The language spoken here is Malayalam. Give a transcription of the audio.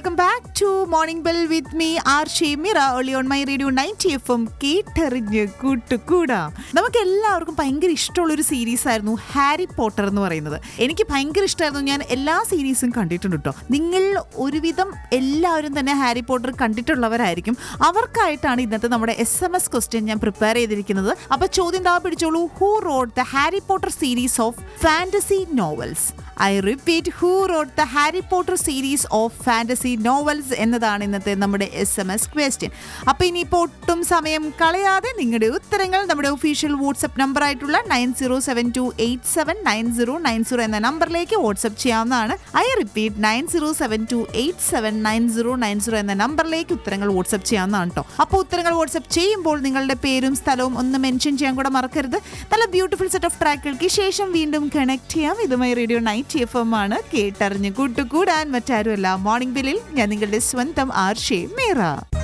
Welcome back to morning bell with me Arshi Mira only on my radio 90 FM കേട്ടറിഞ്ഞ് കൂട്ടുകൂടാം. നമുക്ക് എല്ലാവർക്കും ഭയങ്കര ഇഷ്ടമുള്ള ഒരു സീരീസ് ആയിരുന്നു ഹാരി പോട്ടർ എന്ന് പറയുന്നത്. എനിക്ക് ഭയങ്കര ഇഷ്ടമായിരുന്നു. ഞാൻ എല്ലാ സീരീസും കണ്ടിട്ടുണ്ട് കേട്ടോ. നിങ്ങൾ ഒരുവിധം എല്ലാവരും തന്നെ ഹാരി പോട്ടർ കണ്ടിട്ടുള്ളവരായിരിക്കും. അവർക്കായിട്ടാണ് ഇന്നത്തെ നമ്മുടെ SMS ക്വസ്റ്റ്യൻ ഞാൻ പ്രിപ്പയർ ചെയ്തിരിക്കുന്നത്. അപ്പൊ ചോദ്യം താ പിടിച്ചോളൂ. Who wrote the Harry Potter series of fantasy novels? I repeat, who wrote the Harry Potter series of fantasy novels എന്നതാണ് ഇന്നത്തെ നമ്മുടെ SMS ക്വസ്റ്റ്യൻ. അപ്പോൾ ഇനിയിപ്പോൾ ഒട്ടും സമയം കളയാതെ നിങ്ങളുടെ ഉത്തരങ്ങൾ നമ്മുടെ ഒഫീഷ്യൽ വാട്സ്ആപ്പ് നമ്പർ ആയിട്ടുള്ള 9072879090 എന്ന നമ്പറിലേക്ക് വാട്സ്ആപ്പ് ചെയ്യാവുന്നതാണ്. ഐ റിപ്പീറ്റ് 9072879090 എന്ന നമ്പറിലേക്ക് ഉത്തരങ്ങൾ വാട്സ്ആപ്പ് ചെയ്യാവുന്നതാണ് കേട്ടോ. അപ്പോൾ ഉത്തരങ്ങൾ വാട്സ്ആപ്പ് ചെയ്യുമ്പോൾ നിങ്ങളുടെ പേരും സ്ഥലവും ഒന്ന് മെൻഷൻ ചെയ്യാൻ കൂടെ മറക്കരുത്. നല്ല ബ്യൂട്ടിഫുൾ സെറ്റ് ഓഫ് ട്രാക്കുകൾക്ക് ശേഷം വീണ്ടും കണക്ട് ചെയ്യാം. ഇതുമായി റേഡിയോ 90 FM ആണ്. കേട്ടറിഞ്ഞ് കൂട്ടുകൂടാൻ മറ്റാരുമല്ല, മോർണിംഗ് ബെല്ലിൽ ഞാൻ നിങ്ങളുടെ സ്വന്തം ആർഷി മീറ.